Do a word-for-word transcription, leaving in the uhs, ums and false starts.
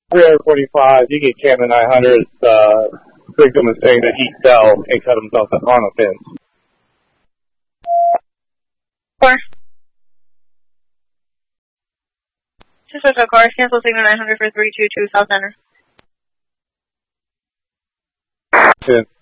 three forty-five, you get Canon nine hundred, uh, victim is saying that he fell and cut himself on a fence. Four. Just switch out cars, cancel signal nine hundred for three two two South Center. Ten.